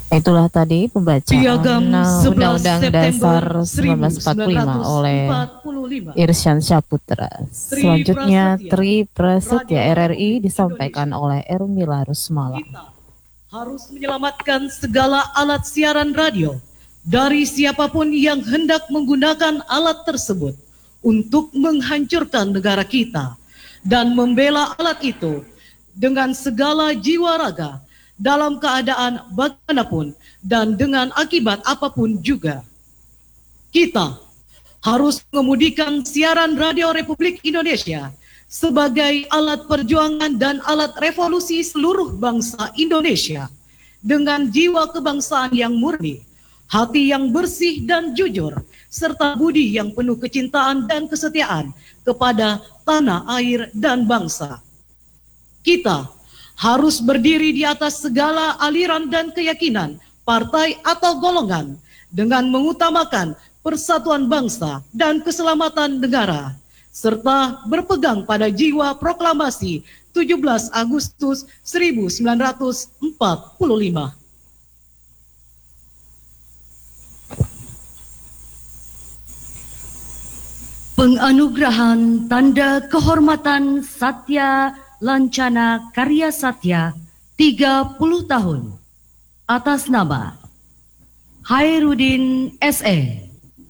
Itulah tadi Piagam pembacaan 11 Undang-Undang Dasar September 1945 oleh 1945. Irsyan Saputra. Selanjutnya, Tri Prasetya RRI disampaikan oleh Ermila Rusmala. Kita harus menyelamatkan segala alat siaran radio dari siapapun yang hendak menggunakan alat tersebut untuk menghancurkan negara kita dan membela alat itu dengan segala jiwa raga dalam keadaan bagaimanapun dan dengan akibat apapun juga. Kita harus mengemudikan siaran radio Republik Indonesia sebagai alat perjuangan dan alat revolusi seluruh bangsa Indonesia dengan jiwa kebangsaan yang murni, hati yang bersih dan jujur, serta budi yang penuh kecintaan dan kesetiaan kepada tanah air dan bangsa. Kita harus berdiri di atas segala aliran dan keyakinan, partai atau golongan dengan mengutamakan persatuan bangsa dan keselamatan negara, serta berpegang pada jiwa proklamasi 17 Agustus 1945. Penganugerahan Tanda Kehormatan Satya Lancana Karya Satya 30 tahun atas nama Hairudin SE.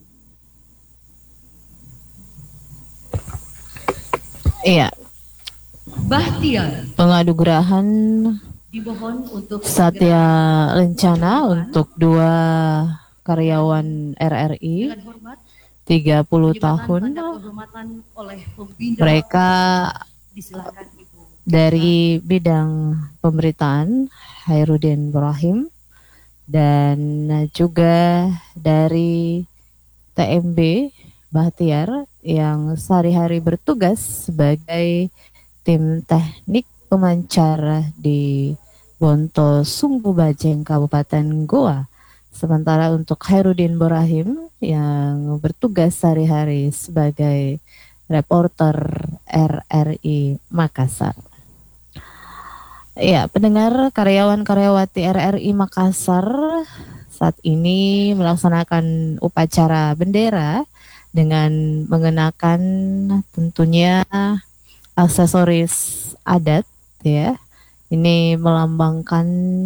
Iya. Bahtiar. Penganugerahan Dimohon untuk Satya Lencana untuk 2 karyawan RRI 30 tahun. Mereka dari bidang pemberitaan Hairudin Ibrahim dan juga dari TMB Bahtiar yang sehari-hari bertugas sebagai tim teknik pemancar di Bonto Sungguh Bajeng Kabupaten Goa. Sementara untuk Hairudin Ibrahim yang bertugas sehari-hari sebagai reporter RRI Makassar. Ya, pendengar, karyawan-karyawati RRI Makassar saat ini melaksanakan upacara bendera dengan mengenakan tentunya aksesoris adat ya. Ini melambangkan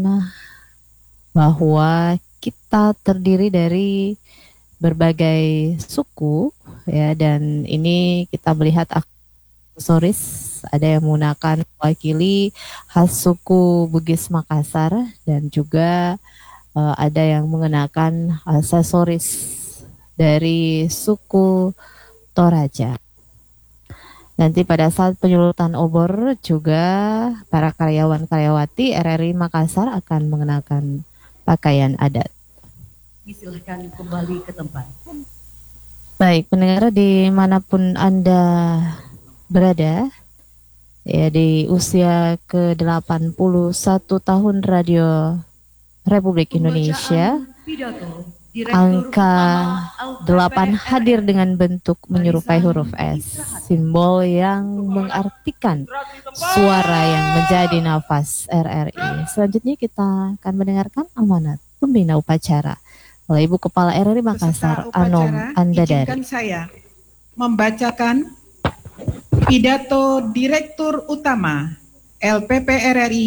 bahwa kita terdiri dari berbagai suku ya, dan ini kita melihat aksesoris ada yang menggunakan mewakili khas suku Bugis Makassar dan juga ada yang mengenakan aksesoris dari suku Toraja. Nanti pada saat penyulutan obor juga para karyawan-karyawati RRI Makassar akan mengenakan pakaian adat. Disilahkan kembali ke tempat. Baik, pendengar dimanapun Anda berada, ya di usia ke-81 tahun Radio Republik Indonesia, angka 8 hadir dengan bentuk menyerupai huruf S, simbol yang mengartikan suara yang menjadi nafas RRI. Selanjutnya kita akan mendengarkan amanat pembina upacara oleh Ibu Kepala RRI Makassar, Anom Andadari. Izinkan saya membacakan pidato Direktur Utama LPP RRI